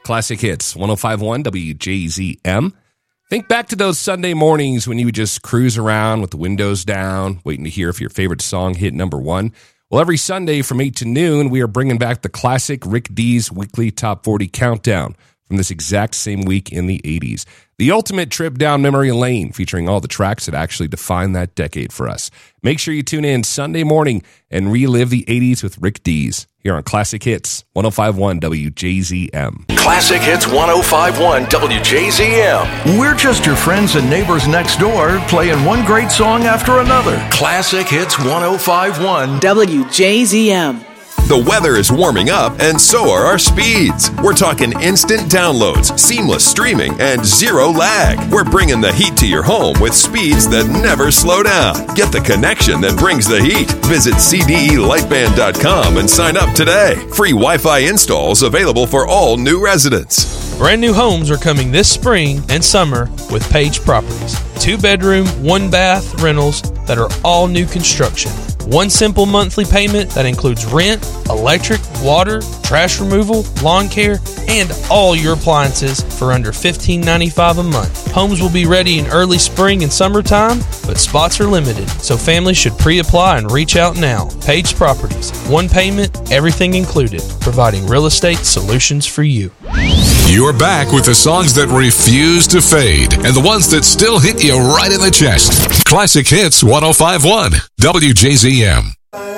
Classic Hits, 105.1 WJZM. Think back to those Sunday mornings when you would just cruise around with the windows down, waiting to hear if your favorite song hit number one. Well, every Sunday from 8 to noon, we are bringing back the classic Rick Dees Weekly Top 40 Countdown from this exact same week in the 80s. The ultimate trip down memory lane, featuring all the tracks that actually define that decade for us. Make sure you tune in Sunday morning and relive the 80s with Rick Dees here on Classic Hits, 105.1 WJZM. Classic Hits 105.1 WJZM. We're just your friends and neighbors next door, playing one great song after another. Classic Hits 105.1 WJZM. The weather is warming up, and so are our speeds. We're talking instant downloads, seamless streaming, and zero lag. We're bringing the heat to your home with speeds that never slow down. Get the connection that brings the heat. Visit cdelightband.com and sign up today. Free Wi-Fi installs available for all new residents. Brand new homes are coming this spring and summer with Page Properties. 2-bedroom, 1-bath rentals that are all new construction. One simple monthly payment that includes rent, electric, water, trash removal, lawn care, and all your appliances for under $15.95 a month. Homes will be ready in early spring and summertime, but spots are limited, so families should pre-apply and reach out now. Page Properties. One payment, everything included, providing real estate solutions for you. You're back with the songs that refuse to fade and the ones that still hit you right in the chest. Classic Hits 105.1 WJZM.